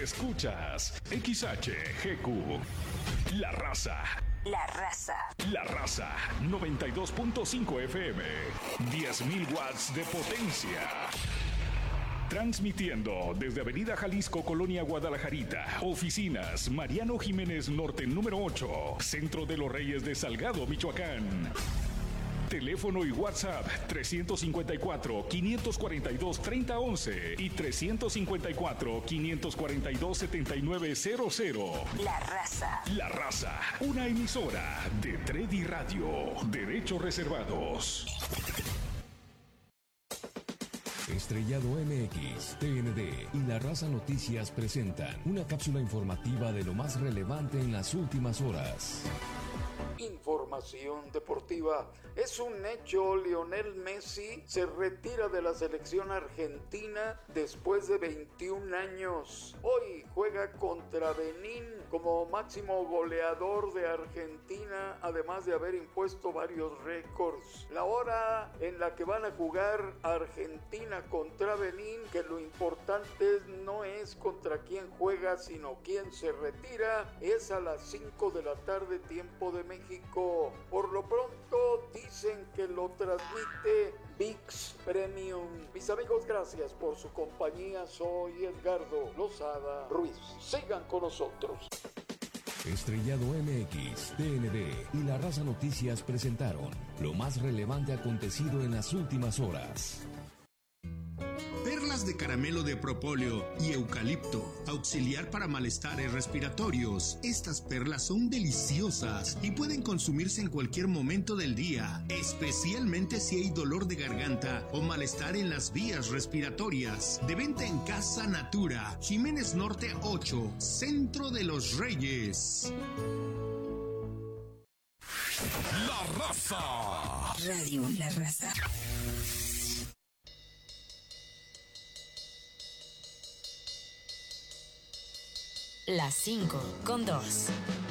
Escuchas XHGQ. La Raza. La Raza. La Raza 92.5 FM. 10.000 watts de potencia. Transmitiendo desde Avenida Jalisco, Colonia Guadalajarita. Oficinas Mariano Jiménez Norte número 8. Centro de los Reyes de Salgado, Michoacán. Teléfono y WhatsApp 354-542-3011 y 354-542-7900. La Raza. La Raza, una emisora de Tredi Radio. Derechos reservados. Estrellado MX, TND y La Raza Noticias presentan una cápsula informativa de lo más relevante en las últimas horas. Información deportiva. Es un hecho, Lionel Messi se retira de la selección argentina después de 21 años. Hoy juega contra Benín como máximo goleador de Argentina, además de haber impuesto varios récords. La hora en la que van a jugar Argentina contra Benín, que lo importante no es contra quién juega, sino quién se retira, es a las 5 de la tarde, tiempo de México. Por lo pronto dicen que lo transmite ViX Premium. Mis amigos, gracias por su compañía. Soy Edgardo Lozada Ruiz. Sigan con nosotros. Estrellado MX, TND y La Raza Noticias presentaron lo más relevante acontecido en las últimas horas. Perlas de caramelo de propóleo y eucalipto, auxiliar para malestares respiratorios. Estas perlas son deliciosas y pueden consumirse en cualquier momento del día, especialmente si hay dolor de garganta o malestar en las vías respiratorias. De venta en Casa Natura, Jiménez Norte 8, Centro de los Reyes. La Raza. Radio La Raza. Las 5:02.